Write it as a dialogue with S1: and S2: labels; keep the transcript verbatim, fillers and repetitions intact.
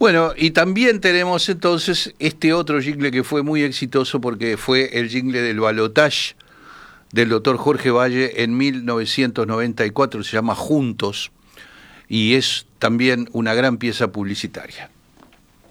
S1: Bueno, y también tenemos entonces este otro jingle que fue muy exitoso porque fue el jingle del balotaje del doctor Jorge Valle en mil novecientos noventa y cuatro, se llama Juntos, y es también una gran pieza publicitaria.